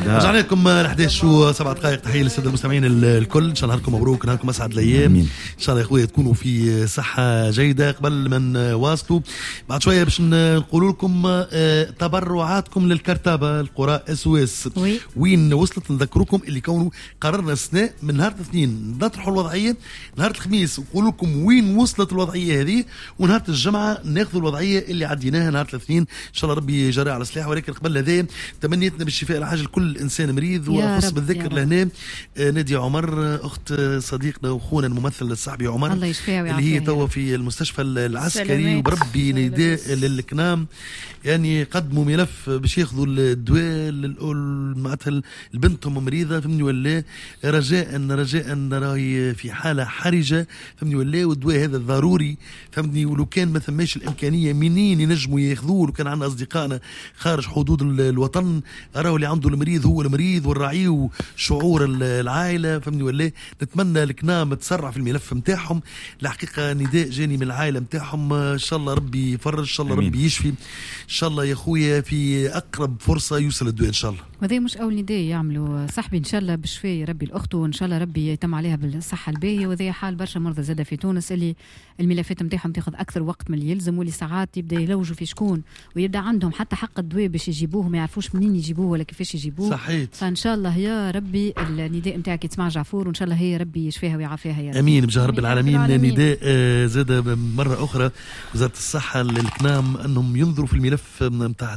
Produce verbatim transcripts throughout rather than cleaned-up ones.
رجعنا لكم الحداش وسبع دقائق. تحية للسادة المستمعين الكل، إن شاء الله نهاركم مبروك، نهاركم أسعد الأيام، إن شاء الله يا أخويا تكونوا في صحة جيدة. قبل ما نواصلوا بعد شوية باش نقول لكم تبرعاتكم للكرتابة القرى اسويس وين وصلت. نذكركم اللي كونوا قررنا السنة من نهار الاثنين نطرحوا الوضعية، نهار الخميس نقول لكم وين وصلت الوضعية هذه، ونهار الجمعة ناخذ الوضعية اللي عديناها نهار الاثنين. إن شاء الله ربي يجري على سلاح. ولكن قبل هذا تمنيتنا بالشفاء العاجل كل إنسان مريض، وأخص بالذكر لهنا نادي عمر أخت صديقنا وأخونا الممثل الصحفي عمر الله يشفيها اللي هي توا في المستشفى العسكري، وبربي نداء للكنام يعني قدموا ملف باش ياخذوا الدواء معناتها البنتهم مريضه فهمني ولا، رجاء رجاء راهي في حاله حرجه فهمني ولا، والدواء هذا ضروري فهمني. ولو كان ما ثماش الامكانيه منين ينجموا ياخذوه، لو كان عندنا اصدقائنا خارج حدود الوطن راهو اللي عنده المريض هو المريض والرعي شعور العائله فهمني ولا. نتمنى الكنام تسرع في الملف نتاعهم، الحقيقه نداء جاني من العائله نتاعهم، ان شاء الله ربي يفرج، ان شاء الله ربي يشفي، ان شاء الله يا خويا في اقرب فرصه يوصل الدواء ان شاء الله. وهذا مش اول نداء يعملوا صاحبي، ان شاء الله بالشفاء ربي الاخت، وان شاء الله ربي يتم عليها بالصحه الباهيه. وهذا حال برشا مرضى زاده في تونس اللي الملفات نتاعهم تاخذ اكثر وقت من اللي يلزم، واللي ساعات يبدا يلوجوا في شكون ويبدا عندهم حتى حق الدواء باش يجيبوه ما يعرفوش منين يجيبوه ولا كيفاش يجيبوه. صحيت. فان شاء الله يا ربي النداء نتاعك يسمع جعفور، وان شاء الله هي ربي يشفيها ويعافيها يا رب. امين بجاه رب العالمين. نداء آه زاد مره اخرى وزاره الصحه للكنام انهم ينظروا في الملف نتاع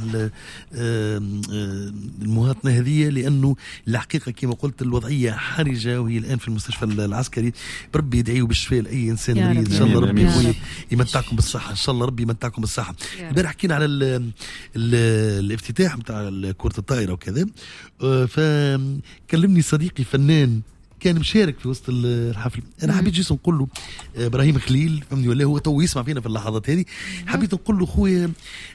المواطنه هذه، لانه الحقيقه كما قلت الوضعيه حرجه وهي الان في المستشفى العسكري. بربي يدعيوا بالشفاء لاي انسان مريض، ان شاء الله ربي يخوي يمتعكم بالصحه، ان شاء الله ربي يمتعكم بالصحه. امبارح حكينا على ال ال الافتتاح نتاع كره الطائره وكذا، فكلمني صديقي فنان كان مشارك في وسط الحفل. انا حبيت جيس نقول له ابراهيم خليل فهمني ولا، هو تو يسمع فينا في اللحظات هذه. حبيت نقول له خويا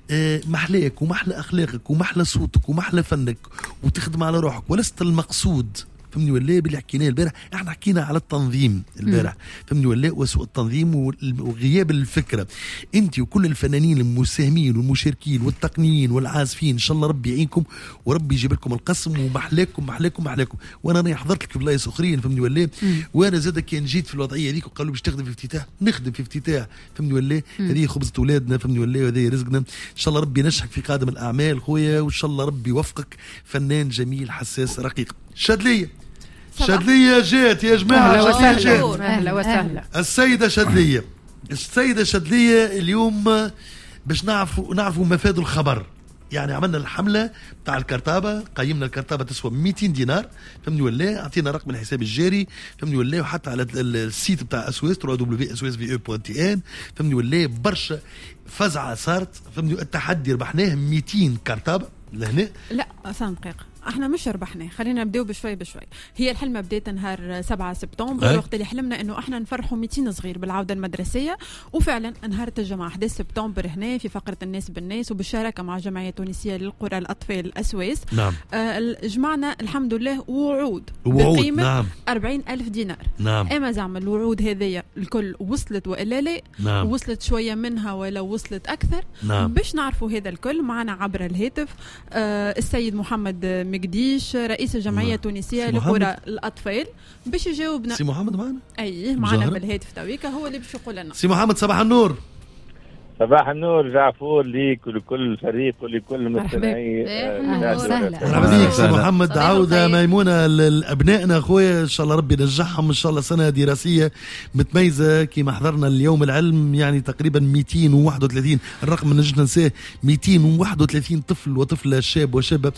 محلاك ومحلى اخلاقك ومحلى صوتك ومحلى فنك وتخدم على روحك، ولست المقصود فهمني ولا باللي حكيناه البارح. احنا حكينا على التنظيم البارح فهمني ولا، وسوء التنظيم وغياب الفكره. انت وكل الفنانين المساهمين والمشاركين والتقنيين والعازفين، ان شاء الله ربي يعينكم وربي يجيب لكم القسم ومحلاكم محلاكم محلاكم. وانا راني حضرت لك في بلايص اخرين فهمني ولا، وانا زاد كان جيت في الوضعيه هذيك وقالوا باش تخدم في افتتاح، نخدم في افتتاح فهمني ولا. هذه خبزه اولادنا فهمني ولا، وهذه رزقنا. ان شاء الله ربي ينجحك في قادم الاعمال خويا، وان شاء الله ربي يوفقك فنان جميل حساس رقيق. شادليه شادليه جات يا جماعه، اهلا وسهلا اهلا وسهلا السيده شادليه. السيده شادليه اليوم باش نعرفوا نعرفوا مفاد الخبر. يعني عملنا الحمله بتاع الكرتابه، قيمنا الكرتابه تسوى مئتين دينار فهمني ولا، اعطينا رقم الحساب الجاري فهمني ولا، وحتى على السيت بتاع اسويس دبليو دبليو دبليو اسويس في او بوان تي ان فهمني ولا. برشا فزعه صارت فهمني، التحدي ربحناه مئتين كرتابه لهنا. لا ثاني دقيقه، احنا مش ربحنا، خلينا نبداو بشوي بشوي. هي الحلمه بدات نهار سبعة سبتمبر، وقت اللي حلمنا انه احنا نفرحوا مئتين صغير بالعوده المدرسيه، وفعلا نهار الجمعه أحد عشر سبتمبر هنا في فقره الناس بالناس وبالشراكه مع الجمعيه التونسيه للقرى الاطفال الاسواس. نعم. آه جمعنا الحمد لله وعود, وعود بقيمه نعم. أربعين ألف دينار. نعم. اما زعما الوعود هذه الكل وصلت والا لا؟ نعم. وصلت شويه منها ولا وصلت اكثر؟ نعم. باش نعرفوا هذا الكل معنا عبر الهاتف آه السيد محمد مقديش رئيس الجمعيه التونسيه لقرى الاطفال باش يجاوبنا. سي محمد معنا؟ اي معنا بالهاتف تويكا، هو اللي باش يقول لنا. سي محمد صباح النور. صباح النور جعفور ليك ولكل الفريق ولكل مستمعي. اهلا وسهلا. مرحبا بك سي محمد. عوده ميمونه لابنائنا اخويا، ان شاء الله ربي ينجحهم ان شاء الله. سنه دراسيه متميزه كما حضرنا اليوم العلم، يعني تقريبا مئتين وواحد وثلاثين الرقم ما نجمش ننساه، مئتين وواحد وثلاثين طفل وطفله شاب وشابه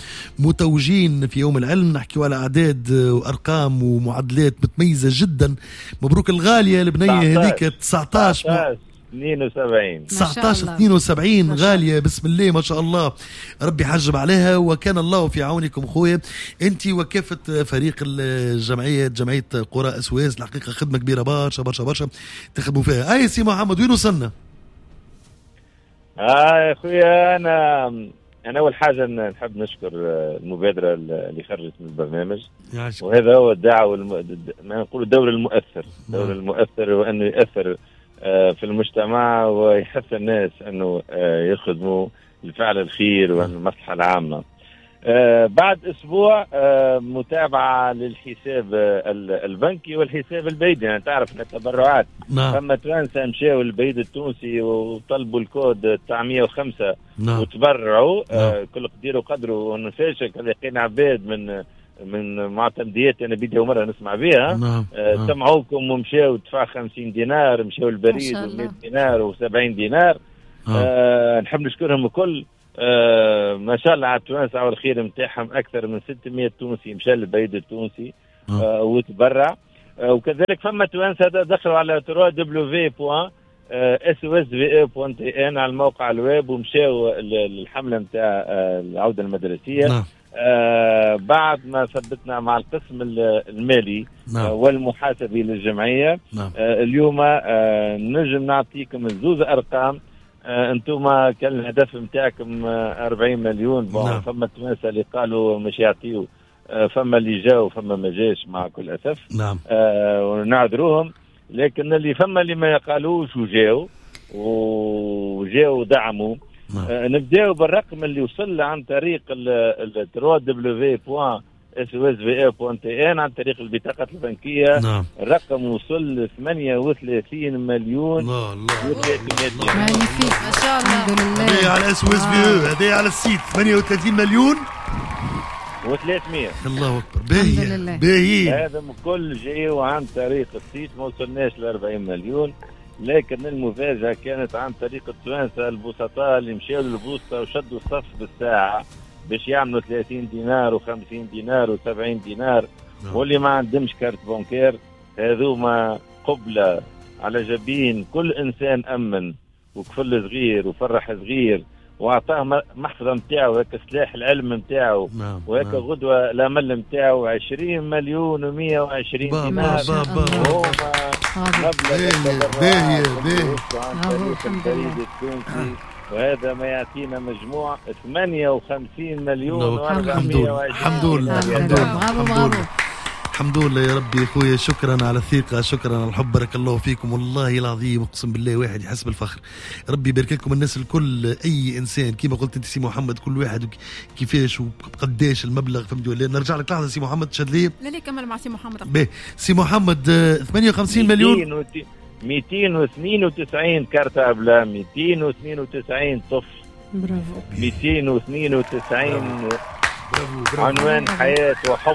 متوجين في يوم العلم. نحكيوا على اعداد وارقام ومعدلات متميزه جدا. مبروك الغاليه البنيه هذيك تسعطاش اثنين وسبعين تسعطاش اثنين وسبعين غالية بسم الله ما شاء الله، ربي حجب عليها وكان الله في عونكم خويا. انت وكافة فريق الجمعية جمعية قرى اسواس، الحقيقة خدمة كبيرة برشا برشا برشا تخدموا فيها. اي سي محمد وين وصلنا؟ اه يا خويا انا انا اول حاجة نحب نشكر المبادرة اللي خرجت من البرنامج، وهذا هو الدعوة الم... ما نقول الدور المؤثر، الدور المؤثر وانه يأثر في المجتمع ويحث الناس انه يخدموا لفعل الخير والمصلحه العامه. آه بعد اسبوع آه متابعه للحساب البنكي والحساب البيدي. يعني تعرف ان التبرعات نعم. فما توانسه مشاو للبيد التونسي وطلبوا الكود تاع مية وخمسة نعم. وتبرعوا. نعم. آه كل قدير وقدره ونفاشك لقينا عباد من من معتمديات انا بدي مره نسمع بها. نعم. آه نعم. سمعوكم ومشاو دفع خمسين دينار، مشاو البريد مية دينار وسبعين دينار. نعم. آه نحب نشكرهم الكل. آه ما شاء الله على التوانسه والخير نتاعهم. اكثر من ستمية تونسي مشى للبريد التونسي آه وتبرع. آه وكذلك فما توانسه دخلوا على دبليو دبليو دبليو بوان اس او اس في اي بوان تي ان على الموقع الويب ومشاو للحمله نتاع آه العوده المدرسيه. نعم. آه بعد ما ثبتنا مع القسم المالي نعم. آه والمحاسبي للجمعيه. نعم. آه اليوم آه نجم نعطيكم زوز ارقام. آه انتم كان الهدف نتاعكم آه أربعين مليون. نعم. فما التوانسه اللي قالوا مش يعطيوا، آه فما اللي جاوا وفما ما جاش مع كل اسف. نعم. آه ونعذروهم، لكن اللي فما اللي ما يقالوش وجاوا وجاوا ودعموا. نعم. آه نبداو بالرقم اللي وصل عن طريق ال دبليو دبليو دبليو بوان اس او اس في اي بوان تي ان عن طريق البطاقات البنكيه. نعم. الرقم وصل ثمانية وثلاثين مليون الله الله وثلاثمية. مانيفيك ما شاء الله. الحمد لله. هذه على اس او اس في هذه على السيت ثمانية وثلاثين مليون وثلاثمية. الله اكبر. الحمد باهي لله. باهي. هذا كل جاي عن طريق السيت. ما وصلناش ل أربعين مليون، لكن المفاجاه كانت عن طريق التوانسه البسطاء اللي مشاو للبوسطه وشدوا الصف بالساعه باش يعملوا ثلاثين دينار وخمسين دينار وسبعين دينار. نعم. واللي ما عندهمش كارت بنكير هذوما قبله على جبين كل انسان امن وكفل صغير وفرح صغير واعطاه محفظه نتاعو هيك سلاح العلم نتاعو. نعم. وهيك نعم. غدوه الامل نتاعو عشرين مليون ومية وعشرين دينار. هما مبلغ باهي باهي. الحمد لله. التونسي، وهذا ما يعطينا مجموع ثمانية وخمسين مليون وأربعمية وعشرين. الحمد لله الحمد لله الحمد لله الحمد لله يا ربي. اخويا شكرا على الثقه، شكرا على الحب، بارك الله فيكم والله العظيم. اقسم بالله واحد يحس بالفخر. ربي يبارك لكم الناس الكل. اي انسان كما قلت انت سي محمد كل واحد كيفاش وقداش المبلغ فهمت ولا. نرجع لك لحظه سي محمد تشهد لي. لا لا كمل مع سي محمد. باهي سي محمد ثمانية وخمسين مليون مئتين واثنين وتسعين كارتة أبلا، مئتين واثنين وتسعين طفل. برافو. مئتين واثنين وتسعين عنوان حياة وحب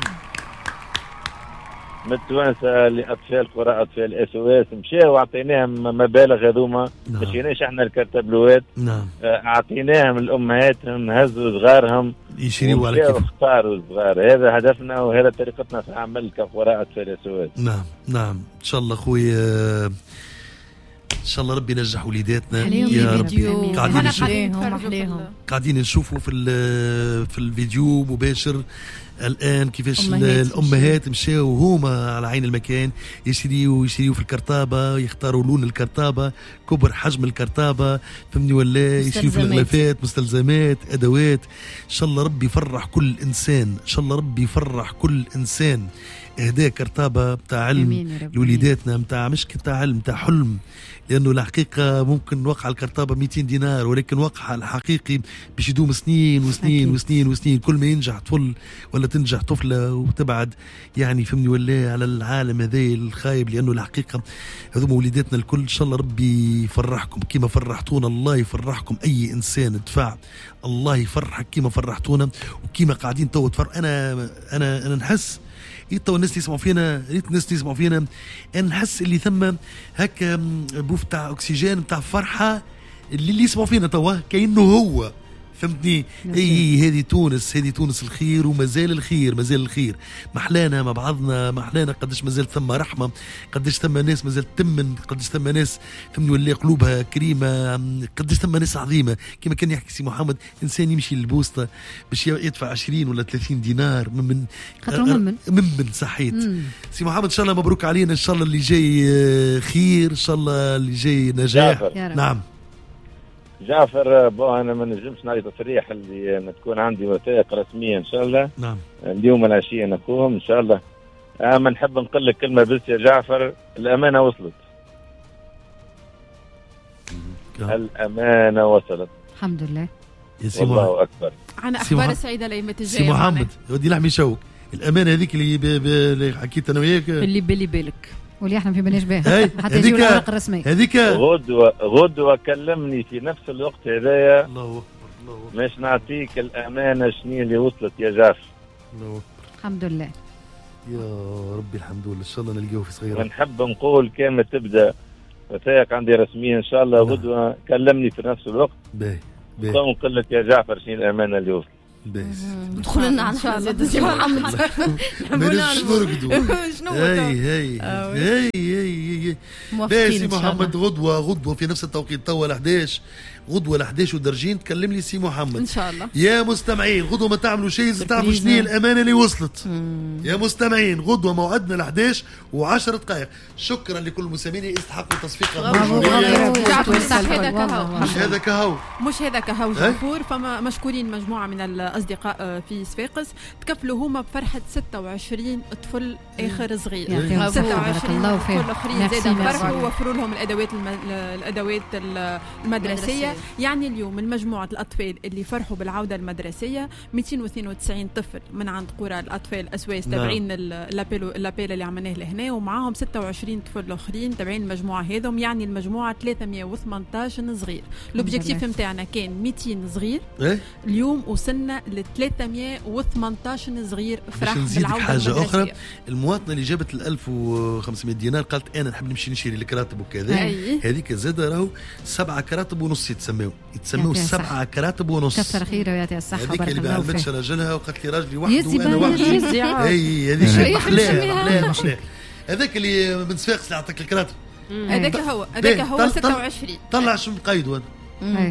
من التوانسة لأطفال قراء أطفال اس او اس. مشاو وعطيناهم مبالغ هذوما. نعم. مشيناش احنا الكرتبلوات. نعم. اعطيناهم الامهاتهم هزوا صغارهم يشريوا على كيف اختاروا الصغار. هذا هدفنا وهذا طريقتنا في العمل كقراء أطفال اس او اس. نعم نعم ان شاء الله خويا، ان شاء الله ربي ينجح وليداتنا يا رب. قاعدين نشوفوا قاعدين نشوفوا في في الفيديو مباشر الان كيفاش أمهات الامهات مشاو هما على عين المكان يشريوا يشريوا في الكرتابه، يختاروا لون الكرتابه، كبر حجم الكرتابه فهمني ولا، يشريوا في الغلافات، مستلزمات، ادوات. ان شاء الله ربي يفرح كل انسان، ان شاء الله ربي يفرح كل انسان. اهداء كرتابه بتاع علم لوليداتنا، بتاع مش بتاع علم، بتاع حلم. لانه الحقيقه ممكن وقع الكرتابه مئتين دينار، ولكن وقعها الحقيقي باش يدوم سنين وسنين أكيد. وسنين وسنين. كل ما ينجح طفل ولا تنجح طفله وتبعد يعني فهمني ولا على العالم هذا الخايب. لانه الحقيقه هذوما وليداتنا الكل. ان شاء الله ربي يفرحكم كما فرحتونا، الله يفرحكم. اي انسان دفع الله يفرحك كما فرحتونا وكما قاعدين تو تفرح. انا انا انا نحس تو الناس يسمعوا فينا، ريت الناس يسمعوا فينا، انا نحس اللي ثم هكا بوف تاع اكسجين بتاع فرحه اللي, اللي يسمعوا فينا توا كأنه هو فهمتني. اي هذه تونس، هذه تونس الخير ومازال الخير، مازال الخير. محلانا مع بعضنا، محلانا قداش مازال ثم رحمه، قداش ثم ناس مازال تمن، قداش ثم ناس فهمني ولا قلوبها كريمه، قداش ثم ناس عظيمه. كما كان يحكي سي محمد، انسان يمشي للبوسطه باش يدفع عشرين ولا ثلاثين دينار من من من صحيت. سي محمد ان شاء الله مبروك علينا، ان شاء الله اللي جاي خير، ان شاء الله اللي جاي نجاح. نعم جعفر بو انا ما نجمش نعطي تصريح اللي ما تكون عندي وثائق رسميه ان شاء الله. نعم اليوم العشيه نقوم ان شاء الله. اما نحب نقول لك كلمه بس يا جعفر، الامانه وصلت. الامانه وصلت الحمد لله. والله اكبر. عنا اخبار سعيده الايامات الجايه. سي محمد ودي لحمي شوك الامانه هذيك اللي, اللي حكيت انا وياك اللي بالي بالك واللي احنا في بالناش بها حتى يجيو الورق الرسميه هذيك غدوه غدوه كلمني في نفس الوقت هذايا. الله اكبر الله اكبر. باش نعطيك الامانه شنو اللي وصلت يا جعفر. الله اكبر. الحمد لله يا ربي الحمد لله ان شاء الله نلقاوه في صغيره. ونحب نقول كلمه تبدا وثائق عندي رسميا ان شاء الله غدوه كلمني في نفس الوقت. باهي باهي. نقول لك يا جعفر شنو الامانه اللي وصلت. ندخل لنا عن حاجه سي محمد مانيش نرقدوا. شنو هي هي هي هي هي سي محمد غدوه غدوه في نفس التوقيت توا الحداش غدوه الحداش ودرجين تكلم لي سي محمد ان شاء الله. يا مستمعين غدوه ما تعملوا شيء تعرفوا شنو هي الامانه اللي وصلت. مم. يا مستمعين غدوه موعدنا الحداش وعشر دقائق. شكرا لكل المستمعين يستحقوا تصفيق. مش هذا كهو مش هذا كهو جعفور. فما مشكورين مجموعه من الاصدقاء في صفاقس تكفلوا هما بفرحه ستة وعشرين طفل اخر صغير. ستة وعشرين طفل اخرين زاد فرحوا ووفروا لهم الادوات الادوات المدرسيه. يعني اليوم من مجموعه الاطفال اللي فرحوا بالعوده المدرسيه مئتين واثنين وتسعين طفل من عند قرى الاطفال اسواس تابعين اللابيل اللابيل اللي عملناه لهنا ومعاهم ستة وعشرين طفل اخرين تابعين المجموعه هذم. يعني المجموعه ثلاثمئة وثمانية عشر صغير. الاوبجيكتيف نتاعنا كان مئتين صغير. إيه؟ اليوم وصلنا ل ثلاثمئة وثمانية عشر صغير فرح بالعوده حاجه المدرسيه. اخرى المواطنه اللي جابت ال ألف وخمسمئة دينار قالت انا نحب نمشي نشري الكراتب وكذا. هذيك زاده راهو سبعه كراتب ونص يتسموا يتسموا سبعه كراتب ونص. كثر خيره ويعطيها الصحه. هذيك اللي ما علمتش راجلها وقالت لي راجلي وحده وانا وحدي. اي هذه شيء محلاها محلاها. هذاك اللي من صفاقس اللي عطاك الكراتب هذاك هو هذاك هو ستة وعشرين. طلع شو مقيد وانا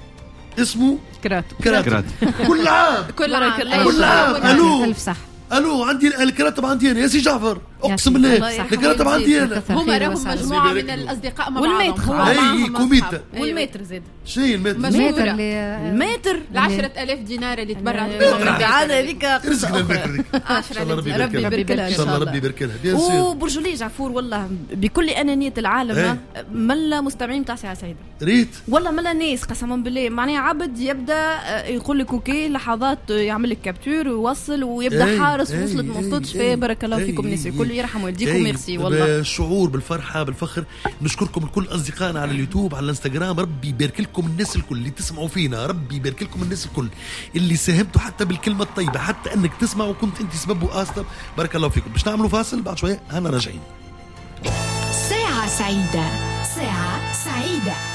اسمه كراتب كراتب كل عام كل عام كل عام. الو الف صح. الو عندي الكراتب عندي انا يا سي جعفر اقسم بالله الكراتب عندي انا. هما راهم مجموعه من الاصدقاء مع بعضهم. اي كوميتا والمتر زاد. شنو هي المتر؟ المتر المتر ال عشرة آلاف دينار اللي تبرعت عاد هذيك رزقنا المتر. عشرة ربي يبارك لها ان شاء الله. ربي يبارك لها. بيان سور. وبرجولي جعفور والله بكل انانيه العالم ملا مستمعين تاع ساعه سعيده ريت والله ملا ناس قسما بالله. معناها عبد يبدا يقول لك اوكي لحظات يعمل لك كابتور ويوصل ويبدا حارس وصلت ما وصلتش. فبارك الله فيكم الناس الكل يرحم والديكم. ميرسي والله. الشعور بالفرحه بالفخر. نشكركم الكل اصدقائنا على اليوتيوب على الانستغرام. ربي يبارك لكم الناس الكل اللي تسمعوا فينا. ربي يبارك لكم الناس الكل اللي ساهمتوا حتى بالكلمه الطيبه حتى انك تسمع وكنت انت سبب واصلا. بارك الله فيكم. باش نعملوا فاصل بعد شويه هنا راجعين. ساعه سعيده ساعه سعيده.